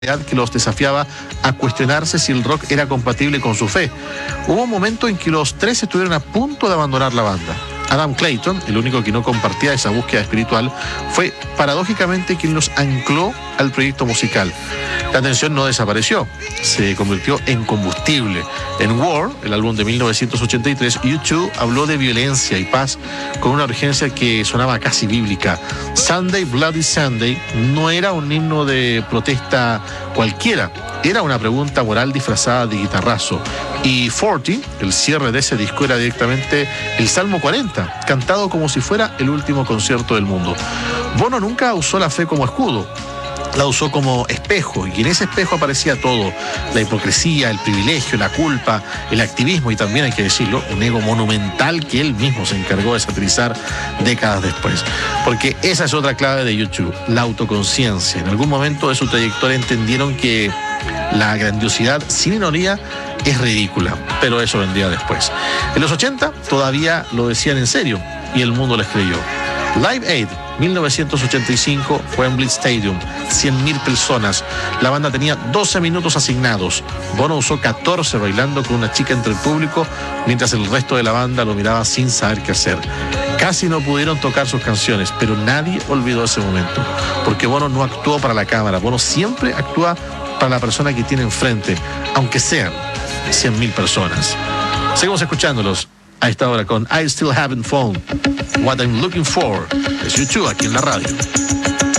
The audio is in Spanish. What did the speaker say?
que los desafiaba a cuestionarse si el rock era compatible con su fe. Hubo un momento en que los tres estuvieron a punto de abandonar la banda. Adam Clayton, el único que no compartía esa búsqueda espiritual, fue paradójicamente quien los ancló al proyecto musical. La tensión no desapareció, se convirtió en combustible. En War, el álbum de 1983, U2 habló de violencia y paz con una urgencia que sonaba casi bíblica. Sunday, Bloody Sunday no era un himno de protesta cualquiera, era una pregunta moral disfrazada de guitarrazo. Y 40, el cierre de ese disco, era directamente el Salmo 40, cantado como si fuera el último concierto del mundo. Bono nunca usó la fe como escudo, la usó como espejo, y en ese espejo aparecía todo: la hipocresía, el privilegio, la culpa, el activismo y también, hay que decirlo, un ego monumental que él mismo se encargó de satirizar décadas después. Porque esa es otra clave de U2, la autoconciencia. En algún momento de su trayectoria entendieron que la grandiosidad sin ironía es ridícula, pero eso vendría después. En los 80 todavía lo decían en serio y el mundo les creyó. Live Aid, 1985, Wembley Stadium, 100.000 personas. La banda tenía 12 minutos asignados. Bono usó 14 bailando con una chica entre el público, mientras el resto de la banda lo miraba sin saber qué hacer. Casi no pudieron tocar sus canciones, pero nadie olvidó ese momento, porque Bono no actuó para la cámara. Bono siempre actúa para la persona que tiene enfrente, aunque sean 100.000 personas. Seguimos escuchándolos a esta hora con I Still Haven't Found What I'm Looking For. Es U2 aquí en la radio.